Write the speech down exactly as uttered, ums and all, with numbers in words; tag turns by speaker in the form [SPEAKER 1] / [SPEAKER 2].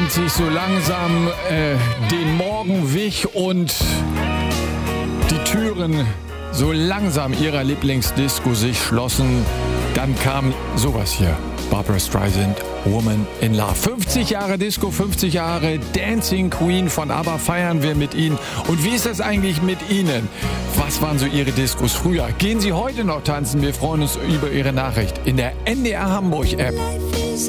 [SPEAKER 1] während sich so langsam äh, den Morgen wich und die Türen so langsam ihrer Lieblingsdisco sich schlossen, dann kam sowas hier. Barbra Streisand, Woman in Love. fünfzig Jahre Disco, fünfzig Jahre Dancing Queen von ABBA feiern wir mit Ihnen. Und wie ist das eigentlich mit Ihnen? Was waren so Ihre Discos früher? Gehen Sie heute noch tanzen? Wir freuen uns über Ihre Nachricht in der N D R Hamburg App.
[SPEAKER 2] Life is